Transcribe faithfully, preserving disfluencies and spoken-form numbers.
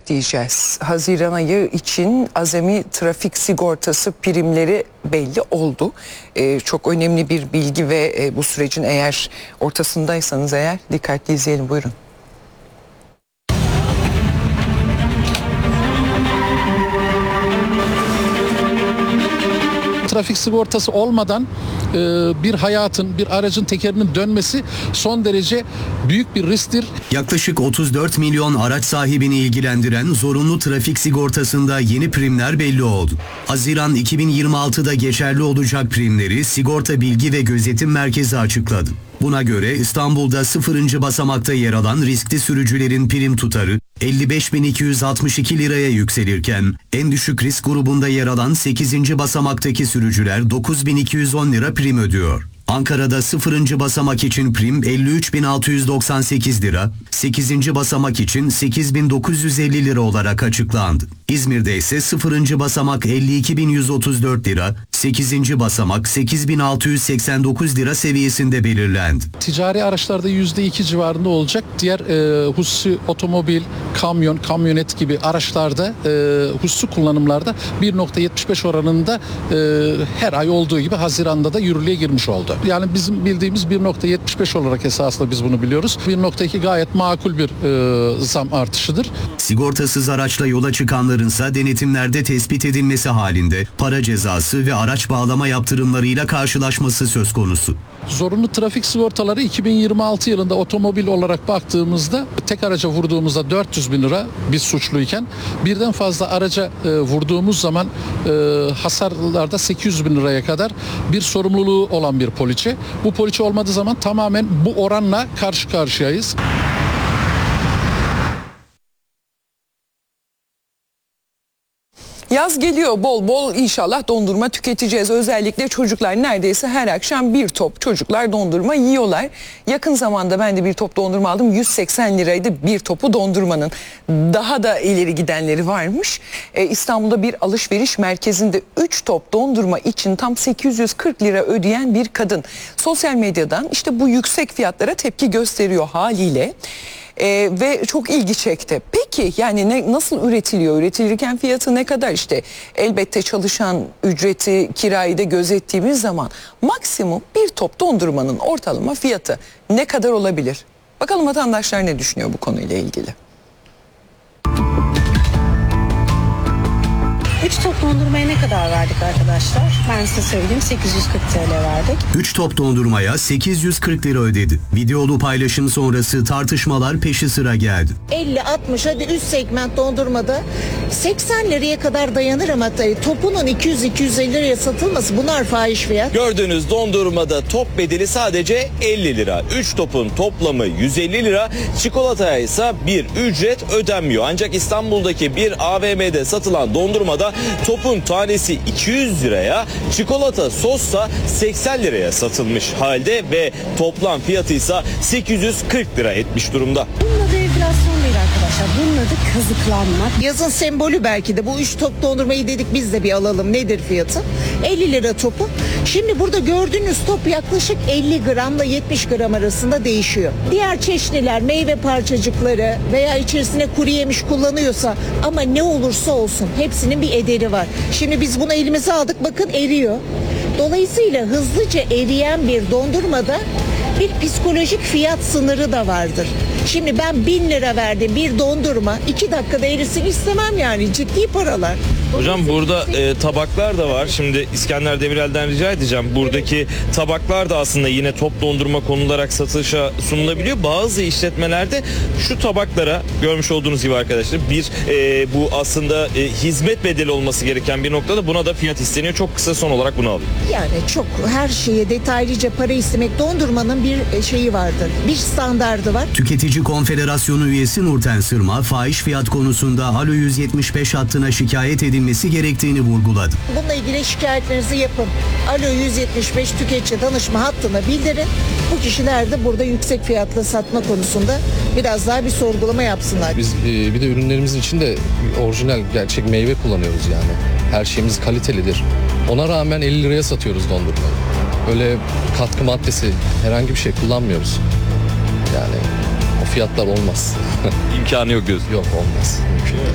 bekleyeceğiz. Haziran ayı için azami trafik sigortası primleri belli oldu. Ee, çok önemli bir bilgi ve e, bu sürecin eğer ortasındaysanız eğer dikkatli izleyelim, buyurun. Trafik sigortası olmadan e, bir hayatın, bir aracın tekerinin dönmesi son derece büyük bir risktir. Yaklaşık otuz dört milyon araç sahibini ilgilendiren zorunlu trafik sigortasında yeni primler belli oldu. Haziran iki bin yirmi altıda geçerli olacak primleri Sigorta Bilgi ve Gözetim Merkezi açıkladı. Buna göre İstanbul'da sıfırıncı basamakta yer alan riskli sürücülerin prim tutarı elli beş bin iki yüz altmış iki liraya yükselirken en düşük risk grubunda yer alan sekizinci basamaktaki sürücüler dokuz bin iki yüz on lira prim ödüyor. Ankara'da sıfırıncı basamak için prim elli üç bin altı yüz doksan sekiz lira, sekizinci basamak için sekiz bin dokuz yüz elli lira olarak açıklandı. İzmir'de ise sıfırıncı basamak elli iki bin yüz otuz dört lira, sekizinci basamak sekiz bin altı yüz seksen dokuz lira seviyesinde belirlendi. Ticari araçlarda yüzde iki civarında olacak. Diğer e, hususi otomobil, kamyon, kamyonet gibi araçlarda, e, hususi kullanımlarda bir nokta yetmiş beş oranında e, her ay olduğu gibi Haziran'da da yürürlüğe girmiş oldu. Yani bizim bildiğimiz bir nokta yetmiş beş olarak esasında biz bunu biliyoruz. bir nokta iki gayet makul bir e, zam artışıdır. Sigortasız araçla yola çıkanlarınsa denetimlerde tespit edilmesi halinde para cezası ve araç bağlama yaptırımlarıyla karşılaşması söz konusu. Zorunlu trafik sigortaları iki bin yirmi altı yılında otomobil olarak baktığımızda tek araca vurduğumuzda dört yüz bin lira biz suçluyken birden fazla araca e, vurduğumuz zaman e, hasarlarda sekiz yüz bin liraya kadar bir sorumluluğu olan bir poliçe. Bu poliçe olmadığı zaman tamamen bu oranla karşı karşıyayız. Yaz geliyor, bol bol inşallah dondurma tüketeceğiz. Özellikle çocuklar neredeyse her akşam bir top çocuklar dondurma yiyorlar. Yakın zamanda ben de bir top dondurma aldım. yüz seksen liraydı bir topu dondurmanın. Daha da ileri gidenleri varmış. Ee, İstanbul'da bir alışveriş merkezinde üç top dondurma için tam sekiz yüz kırk lira ödeyen bir kadın sosyal medyadan işte bu yüksek fiyatlara tepki gösteriyor haliyle. Ee, ve çok ilgi çekti. Peki yani ne, nasıl üretiliyor? Üretilirken fiyatı ne kadar? İşte elbette çalışan ücreti, kirayı da gözettiğimiz zaman maksimum bir top dondurmanın ortalama fiyatı ne kadar olabilir? Bakalım vatandaşlar ne düşünüyor bu konuyla ilgili? üç top dondurmaya ne kadar verdik arkadaşlar? Ben size söyleyeyim, sekiz yüz kırk TL verdik. üç top dondurmaya sekiz yüz kırk lira ödedi. Videolu paylaşım sonrası tartışmalar peşi sıra geldi. elli altmış hadi üst segment dondurmada seksen liraya kadar dayanır ama topunun iki yüz iki yüz elli liraya satılması bunlar fahiş fiyat. Gördüğünüz dondurmada top bedeli sadece elli lira. üç topun toplamı yüz elli lira. Çikolataya ise bir ücret ödenmiyor. Ancak İstanbul'daki bir A V M'de satılan dondurmada topun tanesi iki yüz liraya, çikolata sossa seksen liraya satılmış halde ve toplam fiyatı ise sekiz yüz kırk lira etmiş durumda. Bunun adı enflasyon değil arkadaşlar. Bunun adı kazıklanmak. Yazın sembolü belki de bu üç top dondurmayı dedik biz de bir alalım. Nedir fiyatı? elli lira topu. Şimdi burada gördüğünüz top yaklaşık elli gramla yetmiş gram arasında değişiyor. Diğer çeşniler meyve parçacıkları veya içerisine kuru yemiş kullanıyorsa ama ne olursa olsun hepsinin bir ederi var. Şimdi biz bunu elimize aldık, bakın eriyor. Dolayısıyla hızlıca eriyen bir dondurmada bir psikolojik fiyat sınırı da vardır. Şimdi ben bin lira verdim bir dondurma iki dakikada erisin istemem, yani ciddi paralar. Hocam burada e, tabaklar da var. Şimdi İskender Demirel'den rica edeceğim. Buradaki tabaklar da aslında yine top dondurma konularak satışa sunulabiliyor. Bazı işletmelerde şu tabaklara görmüş olduğunuz gibi arkadaşlar bir e, bu aslında e, hizmet bedeli olması gereken bir noktada buna da fiyat isteniyor. Çok kısa son olarak bunu alayım. Yani çok her şeye detaylıca para istemek, dondurmanın bir şeyi vardır. Bir standardı var. Tüketici Konfederasyonu üyesi Nurten Sırma, fahiş fiyat konusunda Alo yüz yetmiş beş hattına şikayet edilmesi gerektiğini vurguladı. Bununla ilgili şikayetlerinizi yapın. Alo yüz yetmiş beş tüketici danışma hattına bildirin. Bu kişiler de burada yüksek fiyatla satma konusunda biraz daha bir sorgulama yapsınlar. Biz e, bir de ürünlerimizin içinde orijinal gerçek meyve kullanıyoruz yani. Her şeyimiz kalitelidir. Ona rağmen elli liraya satıyoruz dondurmayı. Öyle katkı maddesi herhangi bir şey kullanmıyoruz. Yani o fiyatlar olmaz. İmkanı yok diyorsun. Yok, olmaz. Mümkün değil.